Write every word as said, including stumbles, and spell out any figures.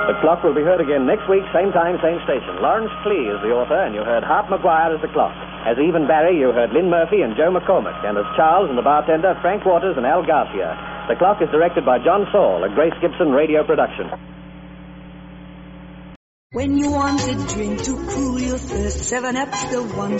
The Clock will be heard again next week, same time, same station. Lawrence Klee is the author, and you heard Hart Maguire as the Clock. As Even Barry, you heard Lynn Murphy and Joe McCormick, and as Charles and the bartender, Frank Waters and Al Garcia. The Clock is directed by John Saul, a Grace Gibson radio production. When you want a drink to cool your thirst, seven up's the one